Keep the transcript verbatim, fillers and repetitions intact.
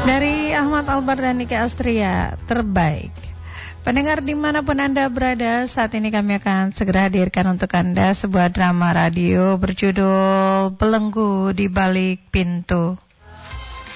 Dari Ahmad Albar dan Niki Astria, terbaik. Pendengar dimanapun Anda berada, saat ini kami akan segera hadirkan untuk Anda sebuah drama radio berjudul Belenggu di Balik Pintu.